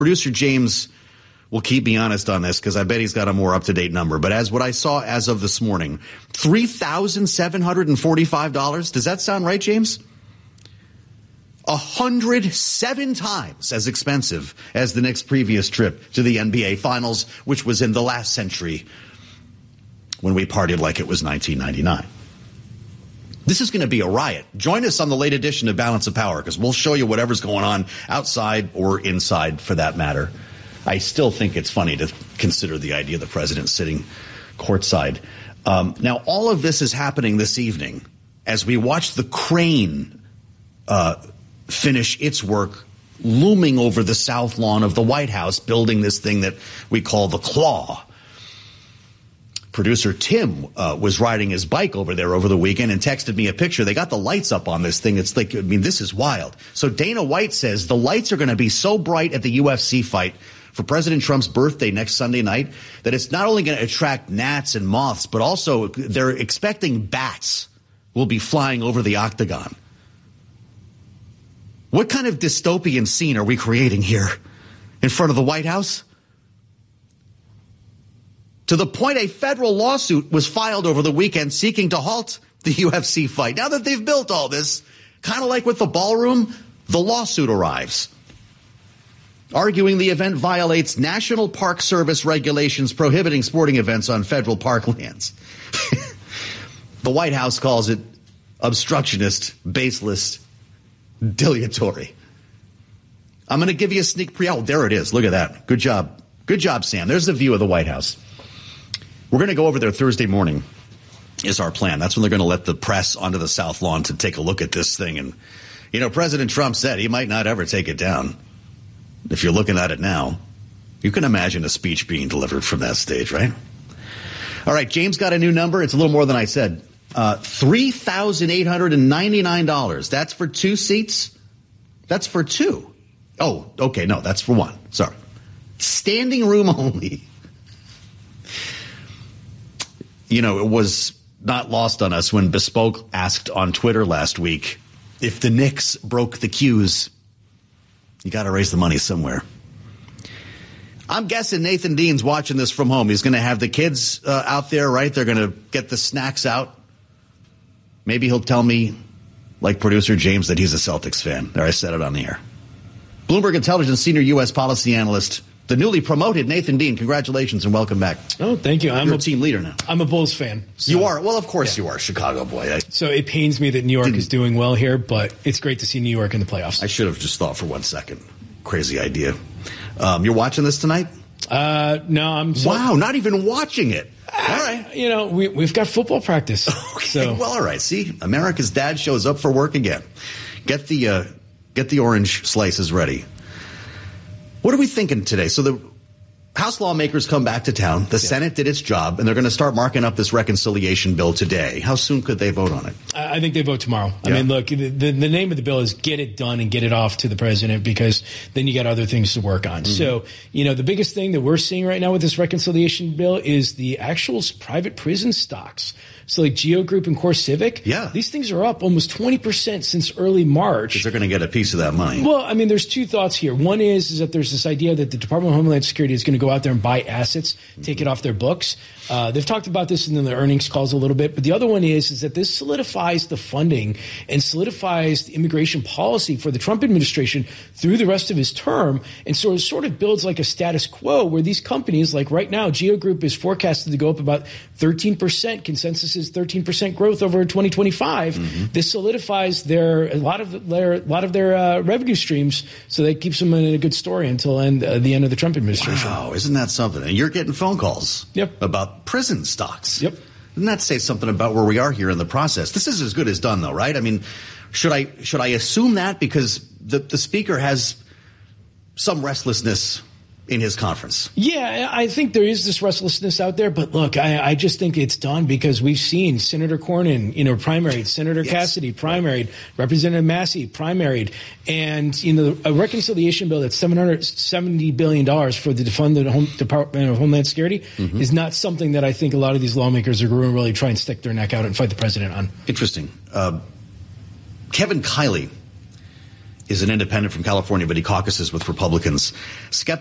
Producer James will keep me honest on this because I bet he's got a more up-to-date number. But as what I saw as of this morning, $3,745. Does that sound right, James? 107 times as expensive as the Knicks' previous trip to the NBA Finals, which was in the last century when we partied like it was 1999. This is going to be a riot. Join us on the late edition of Balance of Power because we'll show you whatever's going on outside or inside for that matter. I still think it's funny to consider the idea of the president sitting courtside. Now, all of this is happening this evening as we watch the crane finish its work looming over the south lawn of the White House, building this thing that we call the Claw. Producer Tim was riding his bike over there over the weekend and texted me a picture. They got the lights up on this thing. It's like, I mean, this is wild. So Dana White says the lights are going to be so bright at the UFC fight for President Trump's birthday next Sunday night that it's not only going to attract gnats and moths, but also they're expecting bats will be flying over the octagon. What kind of dystopian scene are we creating here in front of the White House? To the point a federal lawsuit was filed over the weekend seeking to halt the UFC fight. Now that they've built all this, kind of like with the ballroom, the lawsuit arrives, arguing the event violates National Park Service regulations prohibiting sporting events on federal park lands. The White House calls it obstructionist, baseless, dilatory. I'm going to give you a sneak preview. Oh, there it is. Look at that. Good job. Good job, Sam. There's the view of the White House. We're going to go over there Thursday morning is our plan. That's when they're going to let the press onto the South Lawn to take a look at this thing. And, you know, President Trump said he might not ever take it down. If you're looking at it now, you can imagine a speech being delivered from that stage, right? All right, James got a new number. It's a little more than I said. $3,899. That's for 2 seats. That's for 2. Oh, okay. No, that's for 1. Sorry. Standing room only. You know, it was not lost on us when Bespoke asked on Twitter last week if the Knicks broke the cues. You got to raise the money somewhere. I'm guessing Nathan Dean's watching this from home. He's going to have the kids out there, right? They're going to get the snacks out. Maybe he'll tell me, like producer James, that he's a Celtics fan. There, I said it on the air. Bloomberg Intelligence senior U.S. policy analyst, the newly promoted Nathan Dean. Congratulations and welcome back. Oh, thank you. You're a team leader now. I'm a Bulls fan. So. You are? Well, of course you are. Chicago boy. So it pains me that New York is doing well here, but it's great to see New York in the playoffs. I should have just thought for 1 second. Crazy idea. You're watching this tonight? No, Wow, not even watching it. All right. You know, we've got football practice. Okay. So. Well, all right. See, America's dad shows up for work again. Get the orange slices ready. What are we thinking today? So the House lawmakers come back to town. The Senate did its job, and they're going to start marking up this reconciliation bill today. How soon could they vote on it? I think they vote tomorrow. I mean, look, the name of the bill is get it done and get it off to the president, because then you got other things to work on. Mm-hmm. So, you know, the biggest thing that we're seeing right now with this reconciliation bill is the actual private prison stocks. So like Geo Group and CoreCivic, these things are up almost 20% since early March. Because they're going to get a piece of that money. Well, I mean, there's two thoughts here. One is that there's this idea that the Department of Homeland Security is going to go out there and buy assets, take it off their books. They've talked about this in the earnings calls a little bit. But the other one is that this solidifies the funding and solidifies the immigration policy for the Trump administration through the rest of his term. And so it sort of builds like a status quo where these companies, like right now, Geo Group is forecasted to go up about 13%. Consensus is 13% growth over 2025. Mm-hmm. This solidifies a lot of their revenue streams, so that keeps them in a good story until the end of the Trump administration. Wow, isn't that something? And you're getting phone calls about prison stocks. Yep. Doesn't that say something about where we are here in the process? This is as good as done, though, right? I mean, should I assume that because the speaker has some restlessness in his conference? Yeah, I think there is this restlessness out there. But look, I just think it's done because we've seen Senator Cornyn, primaried, Senator Cassidy primaried, Representative Massey primaried, and a reconciliation bill that's $770 billion for the fund the Department of Homeland Security is not something that I think a lot of these lawmakers are going to really try and stick their neck out and fight the president on. Interesting. Kevin Kiley is an independent from California, but he caucuses with Republicans. Skeptics